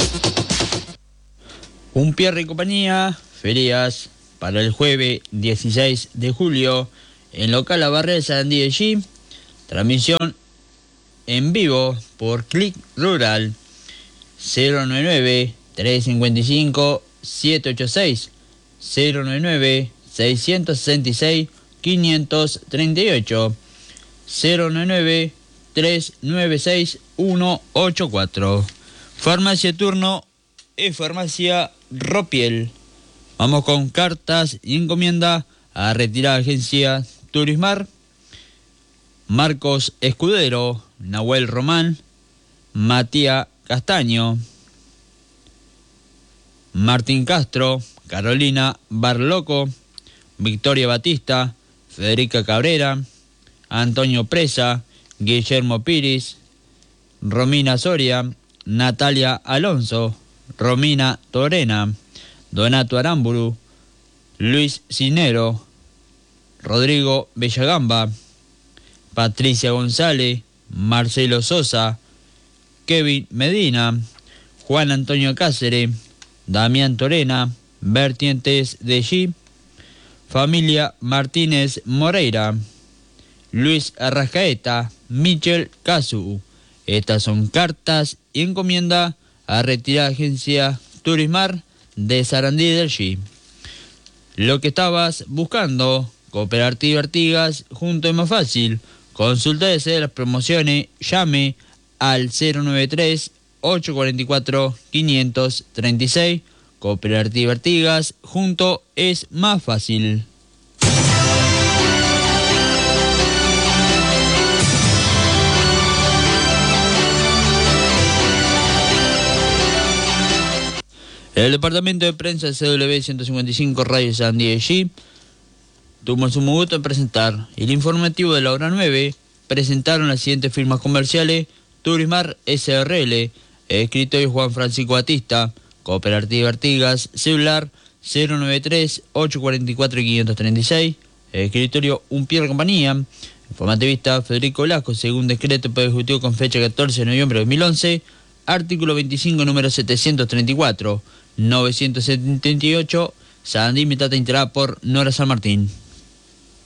Un Pierre y compañía, ferias para el jueves 16 de julio en local La Barrera de Sarandí de G. Transmisión en vivo por Click Rural 099-355-786, 099-666-538, 099-396-184. Farmacia Turno es Farmacia Ropiel. Vamos con cartas y encomienda a retirar agencia Turismar. Marcos Escudero, Nahuel Román, Matías Castaño, Martín Castro, Carolina Barloco, Victoria Batista, Federica Cabrera, Antonio Presa, Guillermo Piris, Romina Soria, Natalia Alonso, Romina Torena, Donato Aramburu, Luis Cinero, Rodrigo Bellagamba, Patricia González, Marcelo Sosa, Kevin Medina, Juan Antonio Cáceres, Damián Torena, Vertientes de G, Familia Martínez Moreira, Luis Arrascaeta, Michel Casu. Estas son cartas y encomienda a retirar agencia Turismar de Sarandí del G. Lo que estabas buscando, Cooperativa Artigas, junto es más fácil. Consulta de las promociones, llame al 093-844-536. Cooperativa Artigas, junto es más fácil. El departamento de prensa de CW 155 Radio Sarandí de G tuvo el sumo gusto en presentar el informativo de la hora 9. Presentaron las siguientes firmas comerciales: Turismar SRL, escritorio Juan Francisco Batista, Cooperativa Artigas, celular 093-844-536, escritorio Un Pierre Compañía, informativista Federico Velasco, según decreto del Poder Ejecutivo con fecha 14 de noviembre de 2011, artículo 25, número 734, 978, Sarandí, mitad integrada por Nora San Martín.